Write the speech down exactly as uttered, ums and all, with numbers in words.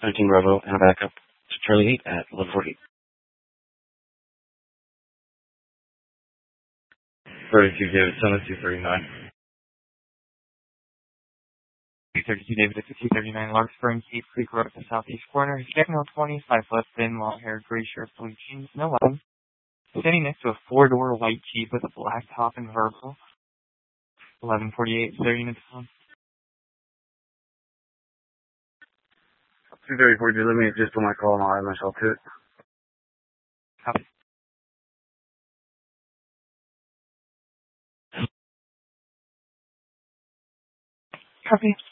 seventeen Bravo, and a backup to Charlie eight at eleven forty. thirty-two David, Summit two thirty-nine. two thirty-two David, it's two thirty-nine Larkspur, Cape Creek Road at the southeast corner. Signal twenty, five foot thin, long hair, gray shirt, blue jeans, no weapons. Standing next to a four-door white Jeep with a black top and vertical. eleven forty-eight, is there units on? two thirty, forty-two, let me just put my call and I'll add myself to it. Copy. Copy.